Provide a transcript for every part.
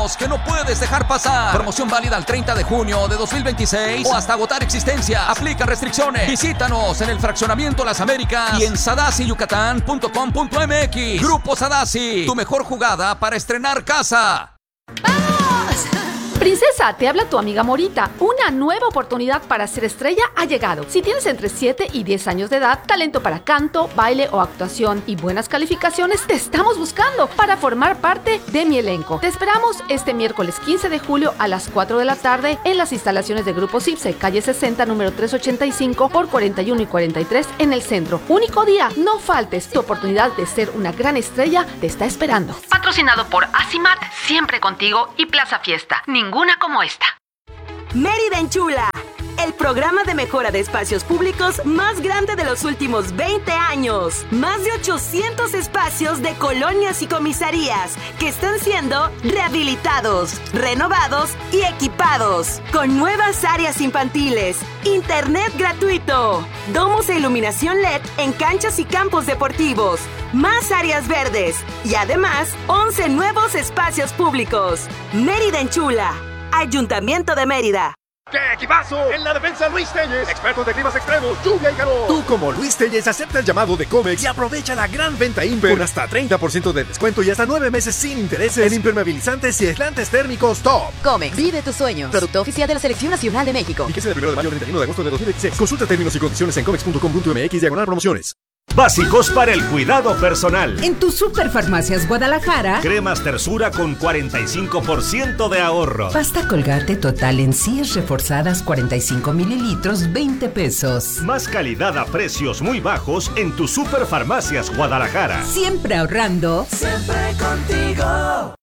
regalos que no puedes dejar pasar. Promoción válida al 30 de junio de 2026 o hasta agotar existencias. Aplica restricciones. Visítanos en el Fraccionamiento Las Américas y en sadasiyucatán.com.mx. Grupo Sadasi, tu mejor jugada para estrenar casa. ¡Vamos! Princesa, te habla tu amiga Morita. Una nueva oportunidad para ser estrella ha llegado. Si tienes entre 7 y 10 años de edad, talento para canto, baile o actuación y buenas calificaciones, te estamos buscando para formar parte de mi elenco. Te esperamos este miércoles 15 de julio a las 4 de la tarde en las instalaciones de Grupo Cipse, calle 60, número 385 por 41 y 43 en el centro. Único día, no faltes. Tu oportunidad de ser una gran estrella te está esperando. Patrocinado por Asimat, siempre contigo, y Plaza Fiesta. Ninguna como esta. Mérida Enchula, el programa de mejora de espacios públicos más grande de los últimos 20 años. Más de 800 espacios de colonias y comisarías que están siendo rehabilitados, renovados y equipados. Con nuevas áreas infantiles, internet gratuito, domos e iluminación LED en canchas y campos deportivos, más áreas verdes y además 11 nuevos espacios públicos. Mérida Enchula, Ayuntamiento de Mérida. ¡Qué equipazo! En la defensa, Luis Telles, expertos de climas extremos, lluvia y calor. Tú, como Luis Telles, acepta el llamado de Comex y aprovecha la gran venta Imper con hasta 30% de descuento y hasta 9 meses sin intereses en impermeabilizantes y aislantes térmicos top. Comex, vive tus sueños. Producto oficial de la Selección Nacional de México. Fíjese del 1 de mayo al 31 de agosto de 2016. Consulta términos y condiciones en comex.com.mx/promociones. Básicos para el cuidado personal. En tu Superfarmacias Guadalajara, Cremas Tersura con 45% de ahorro. Pasta Colgate Total Encías reforzadas 45 mililitros, 20 pesos. Más calidad a precios muy bajos en tu Superfarmacias Guadalajara. Siempre ahorrando. Siempre contigo.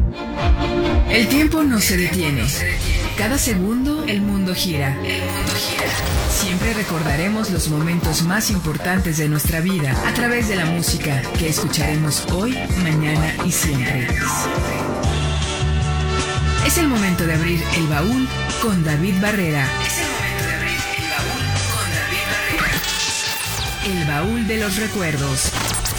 El tiempo no se detiene. Cada segundo el mundo gira. Siempre recordaremos los momentos más importantes de nuestra vida a través de la música que escucharemos hoy, mañana y siempre. Es el momento de abrir el baúl con David Barrera. El baúl de los recuerdos.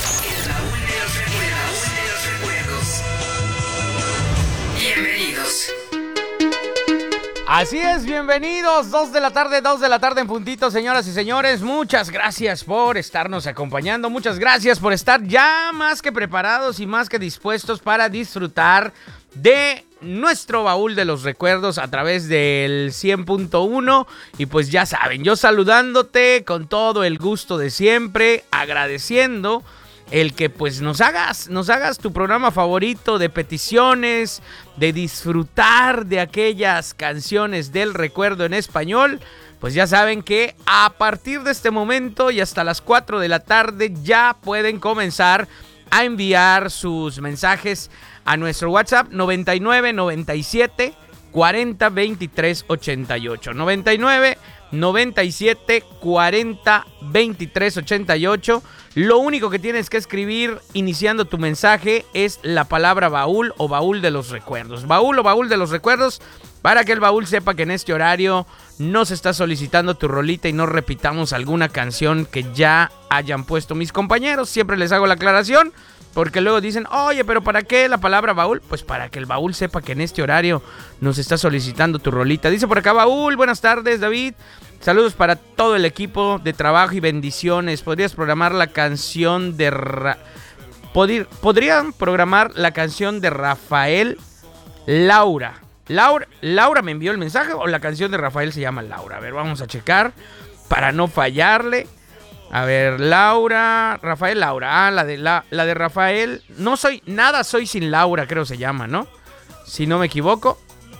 Bienvenidos. Así es, bienvenidos, 2 de la tarde en puntito, señoras y señores. Muchas gracias por estarnos acompañando, muchas gracias por estar ya más que preparados y más que dispuestos para disfrutar de nuestro baúl de los recuerdos a través del 100.1. Y pues ya saben, yo saludándote con todo el gusto de siempre, agradeciendo el que pues nos hagas tu programa favorito de peticiones, de disfrutar de aquellas canciones del recuerdo en español. Pues ya saben que a partir de este momento y hasta las 4 de la tarde ya pueden comenzar a enviar sus mensajes a nuestro WhatsApp 99 97 40 23 88. 99 97 40 23 88. Lo único que tienes que escribir iniciando tu mensaje es la palabra baúl o baúl de los recuerdos. Baúl o baúl de los recuerdos, para que el baúl sepa que en este horario no se está solicitando tu rolita y no repitamos alguna canción que ya hayan puesto mis compañeros. Siempre les hago la aclaración, porque luego dicen, oye, pero ¿para qué la palabra baúl? Pues para que el baúl sepa que en este horario nos está solicitando tu rolita. Dice por acá Baúl, buenas tardes David. Saludos para todo el equipo de trabajo y bendiciones. ¿Podrías programar la canción de ¿Podrían programar la canción de Rafael Laura? Laura me envió el mensaje o la canción de Rafael se llama Laura. A ver, vamos a checar para no fallarle. A ver, Rafael Laura. La de Rafael. Soy sin Laura, creo se llama, ¿no? Si no me equivoco.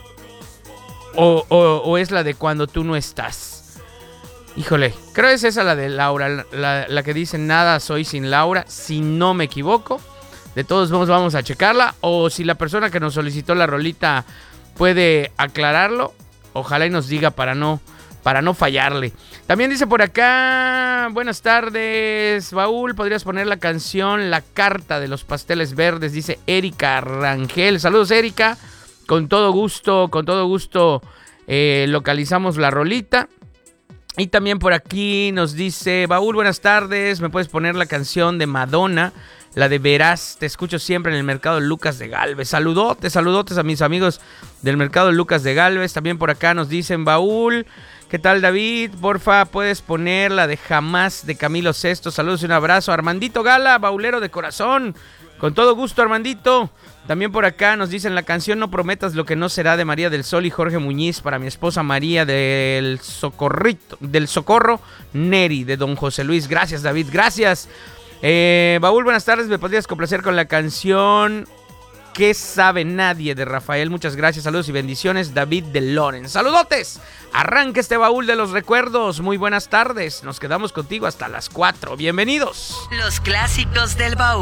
O es la de Cuando tú no estás. Híjole, creo que es esa la de Laura, la que dice nada soy sin Laura, si no me equivoco. De todos modos vamos a checarla, o si la persona que nos solicitó la rolita puede aclararlo, ojalá y nos diga para no fallarle. También dice por acá, buenas tardes, Baúl, ¿podrías poner la canción La Carta de los Pasteles Verdes? Dice Erika Rangel. Saludos, Erika, con todo gusto localizamos la rolita. Y también por aquí nos dice, Baúl, buenas tardes, ¿me puedes poner la canción de Madonna, la de Verás. Te escucho siempre en el Mercado Lucas de Gálvez. Saludotes a mis amigos del Mercado Lucas de Gálvez. También por acá nos dicen, Baúl, ¿qué tal, David? Porfa, puedes poner la de Jamás de Camilo Sesto. Saludos y un abrazo. Armandito Gala, baulero de corazón. Con todo gusto, Armandito. También por acá nos dicen la canción No prometas lo que no será de María del Sol y Jorge Muñiz para mi esposa María del Socorro Neri de Don José Luis. Gracias, David, gracias. Baúl, buenas tardes. ¿Me podrías complacer con la canción ¿Qué sabe nadie de Rafael? Muchas gracias, saludos y bendiciones, David de Loren. ¡Saludotes! Arranca este baúl de los recuerdos. Muy buenas tardes. Nos quedamos contigo hasta las 4. Bienvenidos. Los clásicos del baúl.